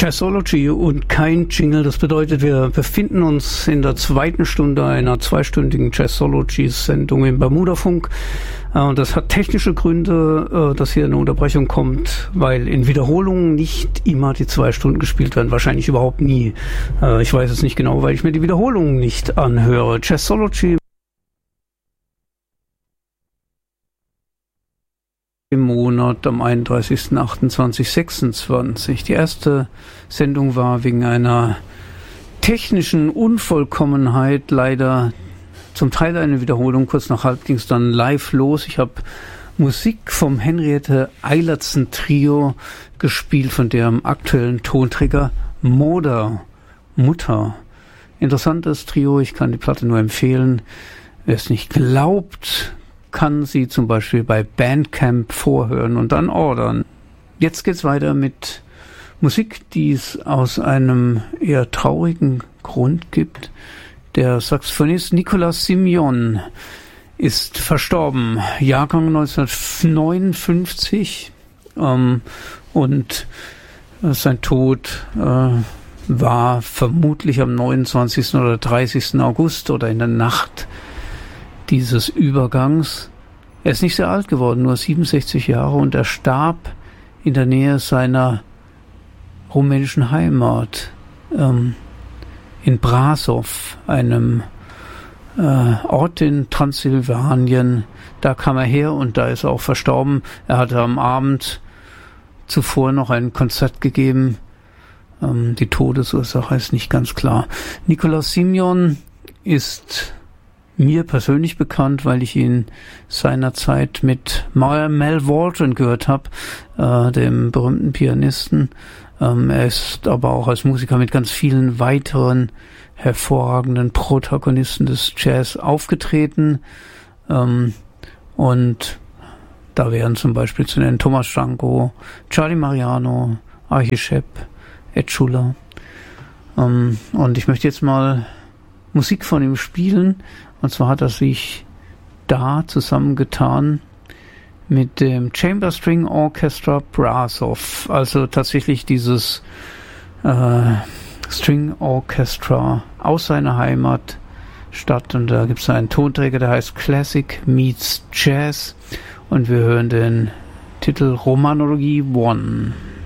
Jazzology und kein Jingle. Das bedeutet, wir befinden uns in der zweiten Stunde einer zweistündigen Jazzology-Sendung im Bermudafunk. Das hat technische Gründe, dass hier eine Unterbrechung kommt, weil in Wiederholungen nicht immer die 2 Stunden gespielt werden. Wahrscheinlich überhaupt nie. Ich weiß es nicht genau, weil ich mir die Wiederholungen nicht anhöre. Jazzology im Monat am 31.08.2026. Die erste Sendung war wegen einer technischen Unvollkommenheit leider zum Teil eine Wiederholung. Kurz nach halb ging es dann live los. Ich habe Musik vom Henriette Eilertsen Trio gespielt, von deren aktuellen Tonträger Mutter. Interessantes Trio, ich kann die Platte nur empfehlen. Wer es nicht glaubt, kann sie zum Beispiel bei Bandcamp vorhören und dann ordern. Jetzt geht's weiter mit Musik, die es aus einem eher traurigen Grund gibt. Der Saxophonist Nicolas Simeon ist verstorben, Jahrgang 1959, und sein Tod war vermutlich am 29. oder 30. August oder in der Nacht dieses Übergangs. Er ist nicht sehr alt geworden, nur 67 Jahre, und er starb in der Nähe seiner rumänischen Heimat, in Brașov, einem Ort in Transsilvanien. Da kam er her und da ist er auch verstorben. Er hatte am Abend zuvor noch ein Konzert gegeben. Die Todesursache ist nicht ganz klar. Nicolas Simeon ist mir persönlich bekannt, weil ich ihn seinerzeit mit Mel Waldron gehört habe, dem berühmten Pianisten. Er ist aber auch als Musiker mit ganz vielen weiteren hervorragenden Protagonisten des Jazz aufgetreten. Und da wären zum Beispiel zu nennen Thomas Django, Charlie Mariano, Archie Shepp, Ed Schuller. Und ich möchte jetzt mal Musik von ihm spielen. Und zwar hat er sich da zusammengetan mit dem Chamber String Orchestra Brașov, also tatsächlich dieses String Orchestra aus seiner Heimatstadt. Und da gibt es einen Tonträger, der heißt Classic Meets Jazz. Und wir hören den Titel Romanologie 1.